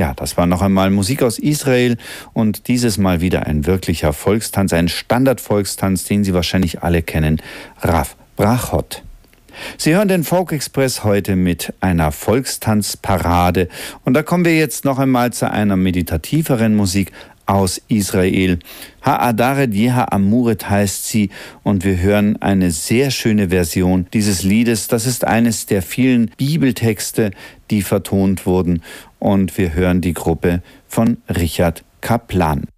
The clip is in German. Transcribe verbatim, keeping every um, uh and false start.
Ja, das war noch einmal Musik aus Israel und dieses Mal wieder ein wirklicher Volkstanz, ein Standardvolkstanz, den Sie wahrscheinlich alle kennen, Rav Brachot. Sie hören den Folk Express heute mit einer Volkstanzparade und da kommen wir jetzt noch einmal zu einer meditativeren Musik aus Israel. Ha'adaret Yeha Amuret heißt sie und wir hören eine sehr schöne Version dieses Liedes. Das ist eines der vielen Bibeltexte, die vertont wurden und wir hören die Gruppe von Richard Kaplan.